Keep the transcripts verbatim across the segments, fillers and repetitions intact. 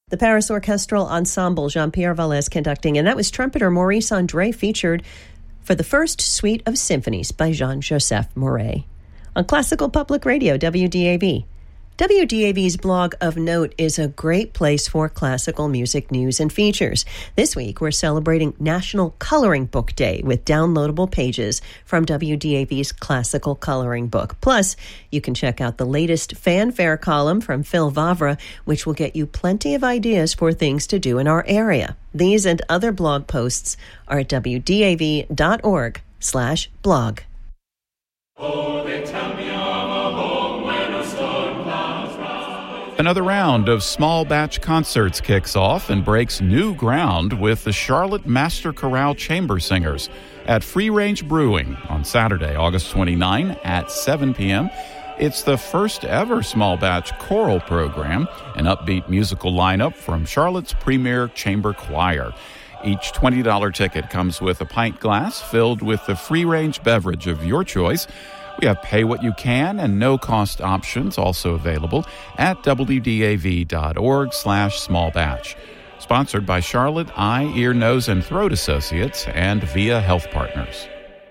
The Paris Orchestral Ensemble, Jean-Pierre Vallès conducting, and that was trumpeter Maurice André featured for the first suite of symphonies by Jean-Joseph Mouret. On Classical Public Radio, W D A V. W D A V's blog of note is a great place for classical music news and features. This week, we're celebrating National Coloring Book Day with downloadable pages from W D A V's Classical Coloring Book. Plus, you can check out the latest fanfare column from Phil Vavra, which will get you plenty of ideas for things to do in our area. These and other blog posts are at w d a v dot org slash blog. Oh, they tell me I'm a home when a storm clouds rise. Another round of small batch concerts kicks off and breaks new ground with the Charlotte Master Chorale Chamber Singers at Free Range Brewing on Saturday, August twenty-ninth at seven p.m. It's the first ever small batch choral program, an upbeat musical lineup from Charlotte's premier chamber choir. Each twenty dollars ticket comes with a pint glass filled with the free-range beverage of your choice. We have pay-what-you-can and no-cost options also available at w d a v dot org slash small batch. Sponsored by Charlotte Eye, Ear, Nose, and Throat Associates and Via Health Partners.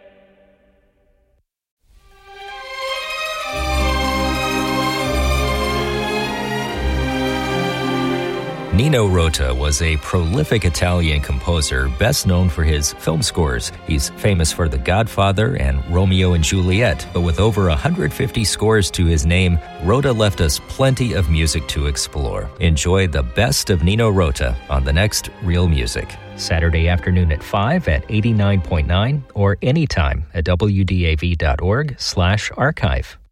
Nino Rota was a prolific Italian composer best known for his film scores. He's famous for The Godfather and Romeo and Juliet, but with over one hundred fifty scores to his name, Rota left us plenty of music to explore. Enjoy the best of Nino Rota on the next Real Music. Saturday afternoon at five at eighty-nine point nine or anytime at w d a v dot org slash archive.